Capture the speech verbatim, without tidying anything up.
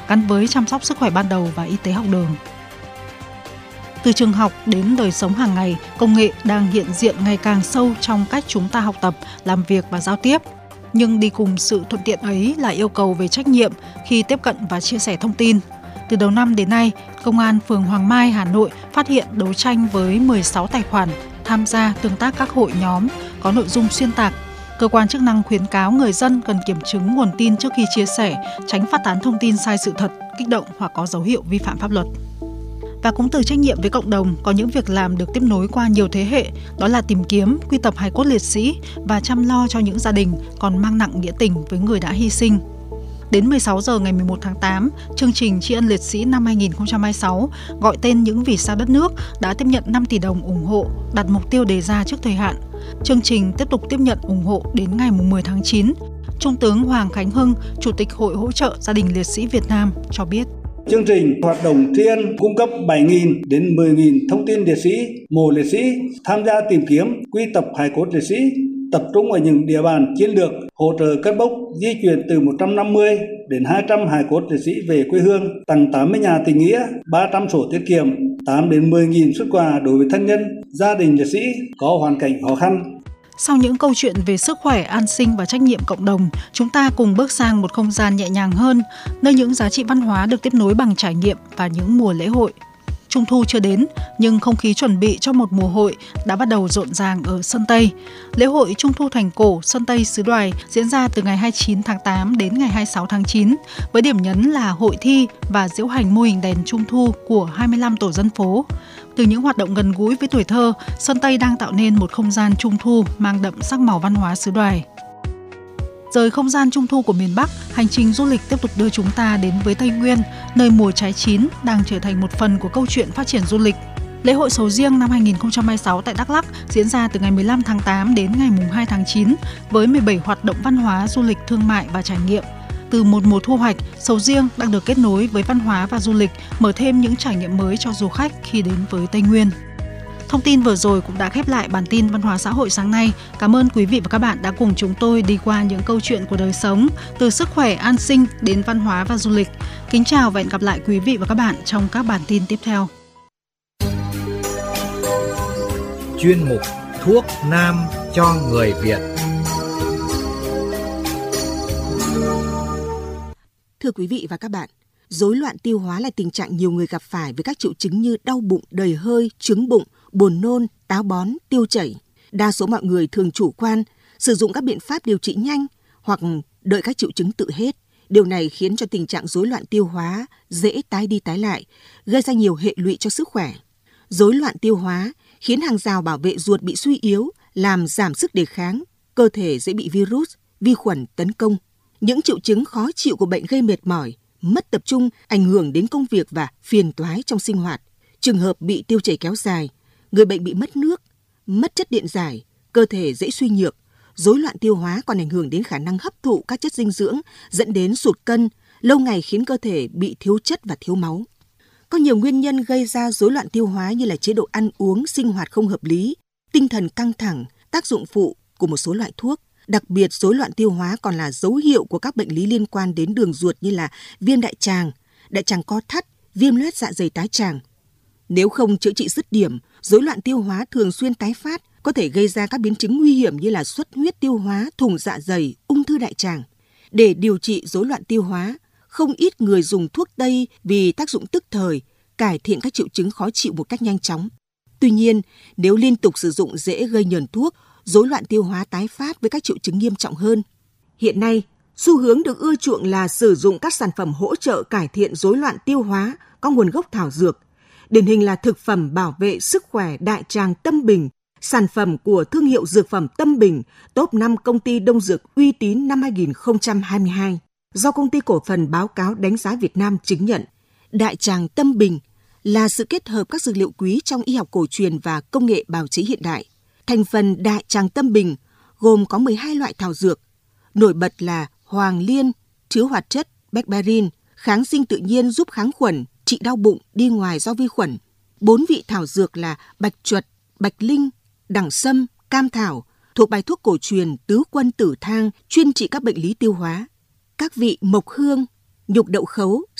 gắn với chăm sóc sức khỏe ban đầu và y tế học đường. Từ trường học đến đời sống hàng ngày, công nghệ đang hiện diện ngày càng sâu trong cách chúng ta học tập, làm việc và giao tiếp. Nhưng đi cùng sự thuận tiện ấy là yêu cầu về trách nhiệm khi tiếp cận và chia sẻ thông tin. Từ đầu năm đến nay, Công an phường Hoàng Mai, Hà Nội phát hiện đấu tranh với mười sáu tài khoản tham gia tương tác các hội nhóm có nội dung xuyên tạc. Cơ quan chức năng khuyến cáo người dân cần kiểm chứng nguồn tin trước khi chia sẻ, tránh phát tán thông tin sai sự thật, kích động hoặc có dấu hiệu vi phạm pháp luật. Và cũng từ trách nhiệm với cộng đồng, có những việc làm được tiếp nối qua nhiều thế hệ, đó là tìm kiếm, quy tập hài cốt liệt sĩ và chăm lo cho những gia đình còn mang nặng nghĩa tình với người đã hy sinh. Đến mười sáu giờ ngày mười một tháng tám, chương trình tri ân liệt sĩ năm hai nghìn không trăm hai mươi sáu gọi tên những vì sao đất nước đã tiếp nhận năm tỷ đồng ủng hộ, đặt mục tiêu đề ra trước thời hạn. Chương trình tiếp tục tiếp nhận ủng hộ đến ngày mười tháng chín. Trung tướng Hoàng Khánh Hưng, Chủ tịch Hội hỗ trợ gia đình liệt sĩ Việt Nam cho biết. Chương trình hoạt động tri ân cung cấp bảy nghìn đến mười nghìn thông tin liệt sĩ, mộ liệt sĩ, tham gia tìm kiếm, quy tập hài cốt liệt sĩ, tập trung ở những địa bàn chiến lược, hỗ trợ cất bốc, di chuyển từ một trăm năm mươi đến hai trăm hài cốt liệt sĩ về quê hương, tặng tám mươi nhà tình nghĩa, ba trăm sổ tiết kiệm, tám đến mười nghìn suất quà đối với thân nhân, gia đình liệt sĩ có hoàn cảnh khó khăn. Sau những câu chuyện về sức khỏe, an sinh và trách nhiệm cộng đồng, chúng ta cùng bước sang một không gian nhẹ nhàng hơn, nơi những giá trị văn hóa được tiếp nối bằng trải nghiệm và những mùa lễ hội. Trung thu chưa đến, nhưng không khí chuẩn bị cho một mùa hội đã bắt đầu rộn ràng ở Sơn Tây. Lễ hội Trung thu thành cổ Sơn Tây xứ Đoài diễn ra từ ngày hai mươi chín tháng tám đến ngày hai mươi sáu tháng chín, với điểm nhấn là hội thi và diễu hành mô hình đèn Trung thu của hai mươi lăm tổ dân phố. Từ những hoạt động gần gũi với tuổi thơ, Sơn Tây đang tạo nên một không gian Trung thu mang đậm sắc màu văn hóa xứ Đoài. Rời không gian Trung thu của miền Bắc, hành trình du lịch tiếp tục đưa chúng ta đến với Tây Nguyên, nơi mùa trái chín đang trở thành một phần của câu chuyện phát triển du lịch. Lễ hội sầu riêng năm hai nghìn không trăm hai mươi sáu tại Đắk Lắk diễn ra từ ngày mười lăm tháng tám đến ngày hai tháng chín với mười bảy hoạt động văn hóa, du lịch, thương mại và trải nghiệm. Từ một mùa thu hoạch, sầu riêng đang được kết nối với văn hóa và du lịch, mở thêm những trải nghiệm mới cho du khách khi đến với Tây Nguyên. Thông tin vừa rồi cũng đã khép lại bản tin văn hóa xã hội sáng nay. Cảm ơn quý vị và các bạn đã cùng chúng tôi đi qua những câu chuyện của đời sống, từ sức khỏe, an sinh đến văn hóa và du lịch. Kính chào và hẹn gặp lại quý vị và các bạn trong các bản tin tiếp theo. Chuyên mục Thuốc Nam cho người Việt. Thưa quý vị và các bạn, rối loạn tiêu hóa là tình trạng nhiều người gặp phải với các triệu chứng như đau bụng, đầy hơi, chứng bụng, buồn nôn, táo bón, tiêu chảy. Đa số mọi người thường chủ quan, sử dụng các biện pháp điều trị nhanh hoặc đợi các triệu chứng tự hết. Điều này khiến cho tình trạng rối loạn tiêu hóa dễ tái đi tái lại, gây ra nhiều hệ lụy cho sức khỏe. Rối loạn tiêu hóa khiến hàng rào bảo vệ ruột bị suy yếu, làm giảm sức đề kháng, cơ thể dễ bị virus, vi khuẩn tấn công. Những triệu chứng khó chịu của bệnh gây mệt mỏi, mất tập trung, ảnh hưởng đến công việc và phiền toái trong sinh hoạt. Trường hợp bị tiêu chảy kéo dài, người bệnh bị mất nước, mất chất điện giải, cơ thể dễ suy nhược. Rối loạn tiêu hóa còn ảnh hưởng đến khả năng hấp thụ các chất dinh dưỡng, dẫn đến sụt cân, lâu ngày khiến cơ thể bị thiếu chất và thiếu máu. Có nhiều nguyên nhân gây ra rối loạn tiêu hóa như là chế độ ăn uống, sinh hoạt không hợp lý, tinh thần căng thẳng, tác dụng phụ của một số loại thuốc. Đặc biệt, rối loạn tiêu hóa còn là dấu hiệu của các bệnh lý liên quan đến đường ruột như là viêm đại tràng, đại tràng co thắt, viêm loét dạ dày tái tràng. Nếu không chữa trị dứt điểm, rối loạn tiêu hóa thường xuyên tái phát, có thể gây ra các biến chứng nguy hiểm như là xuất huyết tiêu hóa, thủng dạ dày, ung thư đại tràng. Để điều trị rối loạn tiêu hóa, không ít người dùng thuốc Tây vì tác dụng tức thời, cải thiện các triệu chứng khó chịu một cách nhanh chóng. Tuy nhiên, nếu liên tục sử dụng dễ gây nhờn thuốc, rối loạn tiêu hóa tái phát với các triệu chứng nghiêm trọng hơn. Hiện nay, xu hướng được ưa chuộng là sử dụng các sản phẩm hỗ trợ cải thiện rối loạn tiêu hóa có nguồn gốc thảo dược. Điển hình là thực phẩm bảo vệ sức khỏe đại tràng Tâm Bình, sản phẩm của thương hiệu dược phẩm Tâm Bình, top năm công ty đông dược uy tín năm hai nghìn không trăm hai mươi hai, do Công ty Cổ phần Báo cáo Đánh giá Việt Nam chứng nhận. Đại tràng Tâm Bình là sự kết hợp các dược liệu quý trong y học cổ truyền và công nghệ bào chế hiện đại. Thành phần đại tràng Tâm Bình gồm có mười hai loại thảo dược, nổi bật là hoàng liên, chứa hoạt chất berberin, kháng sinh tự nhiên giúp kháng khuẩn, trị đau bụng, đi ngoài do vi khuẩn. Bốn vị thảo dược là bạch chuột, bạch linh, đẳng sâm, cam thảo, thuộc bài thuốc cổ truyền tứ quân tử thang chuyên trị các bệnh lý tiêu hóa. Các vị mộc hương, nhục đậu khấu,